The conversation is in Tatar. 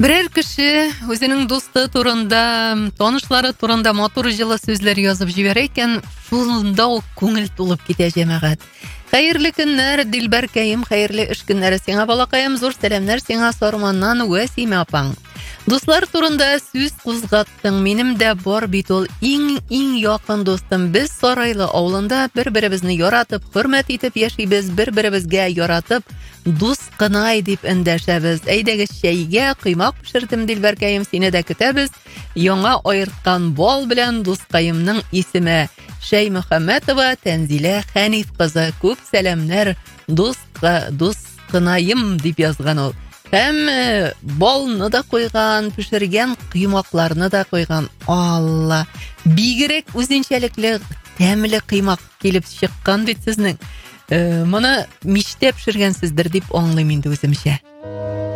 Бірер кіші өзінің досты турында, танышлары турында мотор жылы сөзлер язып жібер екен, шулында ол көңіл толып кете жемағат. Хайырлы күннәр, Дилбәркәйім, хайырлы үш күннәр сеңа балақайым, зор сәлемнәр сеңа Сарманнан Уәсиме апаң. Дуслар турында сүз қозғаттың, менім дә бар бит ол иң якын достым. Біз Сарайлы ауылында бір-бірімізні яратып, хөрмәт итеп яшибез, бір-бірімізгә яратып, дус кынай дип эндәшәбез. Әйдәгез чәйгә коймак пешердем, Дилбәркәйем, сине дә көтәбез. Яңа айырткан бал белән дускайымның исеме Шәймөхәммәтова Тәнзилә Хәниф кызы. Күп сәламнәр дус кынаем дип язган ул. Һәм балны да қойған, пішірген қимақларны да қойған. Алла, бигерек үзенчәлекле тәмле қимақ келіп шыққан бит сезнең. Мұны миштә пішіргәнсездер дип аңлыйм инде үземчә.